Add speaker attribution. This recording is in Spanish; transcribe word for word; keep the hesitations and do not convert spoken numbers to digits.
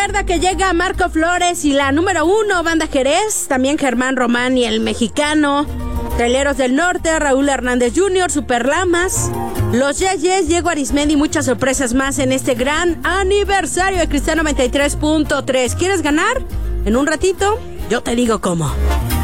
Speaker 1: Recuerda que llega Marco Flores y la número uno, Banda Jerez, también Germán Román y el mexicano, Traileros del Norte, Raúl Hernández junior, Super Lamas, Los Yeyes, Diego Arismendi y muchas sorpresas más en este gran aniversario de Cristal noventa y tres punto tres. ¿Quieres ganar? En un ratito, yo te digo cómo.